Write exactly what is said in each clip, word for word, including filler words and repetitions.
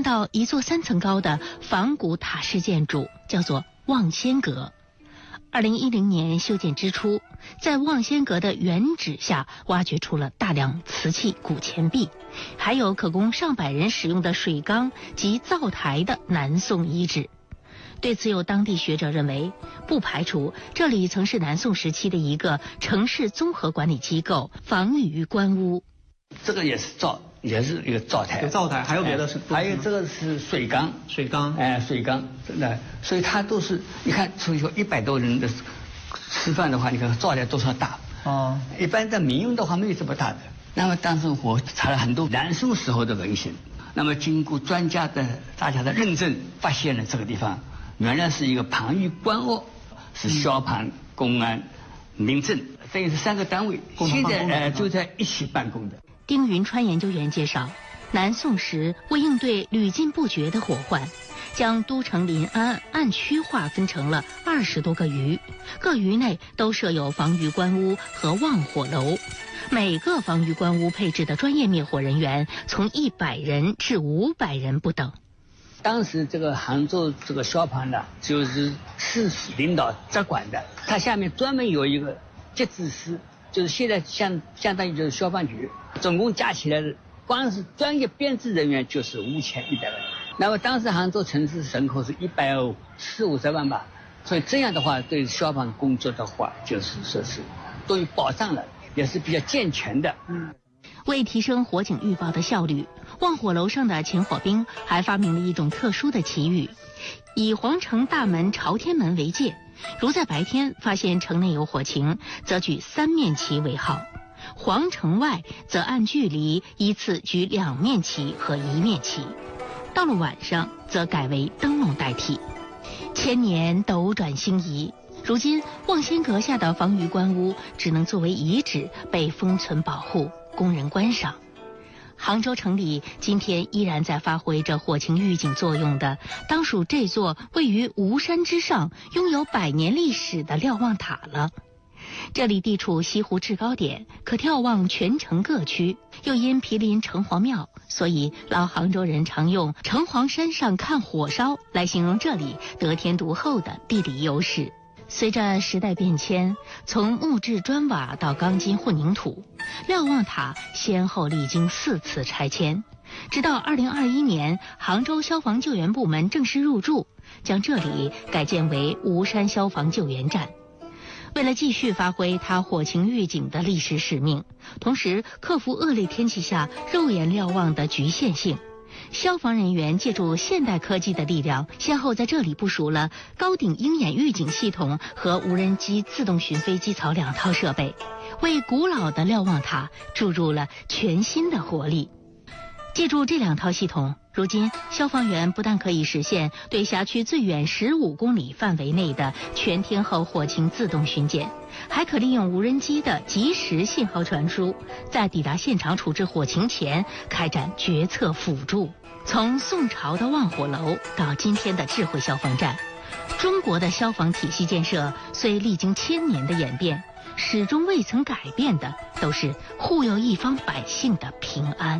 到一座三层高的仿古塔式建筑，叫做望仙阁。二零一零年修建之初，在望仙阁的原址下挖掘出了大量瓷器、古钱币，还有可供上百人使用的水缸及灶台的南宋遗址。对此，有当地学者认为，不排除这里曾是南宋时期的一个城市综合管理机构防御官屋。 这个也是灶，也是一个灶台。 有灶台，还有别的是？ 还有这个是水缸。 水缸。 哎，水缸，真的，所以它都是，你看，所以说一百多人的吃饭的话，你看灶台多少大？ 哦。 一般的民用的话没有这么大的。那么当时我查了很多南宋时候的文献，那么经过专家的大家的认证，发现了这个地方原来是一个旁御官屋，是消防、公安、民政，等于是三个单位，现在呃就在一起办公的。 丁云川研究员介绍，南宋时为应对屡禁不绝的祸患，将都城临安按区划分成了二十多个余，各余内都设有防御官屋和望火楼。每个防御官屋配置的专业灭火人员从一百人至五百人不等。 当时这个杭州这个消防呢，就是市领导直管的，它下面专门有一个节制司，就是现在相相当于就是消防局，总共加起来的光是专业编制人员就是五千一百个人。那么当时杭州城市人口是一百四五十万吧，所以这样的话对消防工作的话，就是说是都有保障了，也是比较健全的。嗯。 为提升火警预报的效率，望火楼上的勤火兵还发明了一种特殊的旗语，以皇城大门朝天门为界，如在白天发现城内有火情，则举三面旗为号；皇城外则按距离依次举两面旗和一面旗。到了晚上，则改为灯笼代替。千年斗转星移，如今望仙阁下的防御官屋只能作为遗址被封存保护，供人观赏。杭州城里今天依然在发挥着火情预警作用的，当属这座位于吴山之上、拥有百年历史的瞭望塔了。这里地处西湖制高点，可眺望全城各区，又因毗邻城隍庙，所以老杭州人常用城隍山上看火烧来形容这里得天独厚的地理优势。随着时代变迁，从木质砖瓦到钢筋混凝土，瞭望塔先后历经四次拆迁，直到二零二一年，杭州消防救援部门正式入驻，将这里改建为吴山消防救援站。为了继续发挥它火情预警的历史使命，同时克服恶劣天气下肉眼瞭望的局限性，消防人员借助现代科技的力量，先后在这里部署了高顶鹰眼预警系统和无人机自动巡飞机槽两套设备，为古老的瞭望塔注入了全新的活力。借助这两套系统，如今消防员不但可以实现对辖区最远十五公里范围内的全天候火情自动巡检，还可利用无人机的即时信号传输，在抵达现场处置火情前开展决策辅助。从宋朝的望火楼到今天的智慧消防站，中国的消防体系建设虽历经千年的演变，始终未曾改变的都是护佑一方百姓的平安。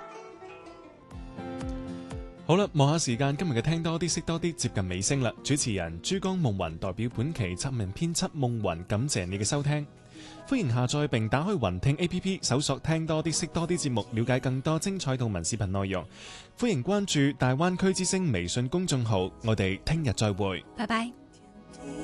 好啦，望下時間，今日嘅聽多啲識多啲接近尾聲啦。主持人珠江夢雲代表本期側文編輯夢雲，感謝你嘅收聽。歡迎下載並打開雲聽 A P P， 搜索聽多啲識多啲節目，了解更多精彩圖文視頻內容。歡迎關注大灣區之聲微信公眾號，我哋聽日再會。 拜拜。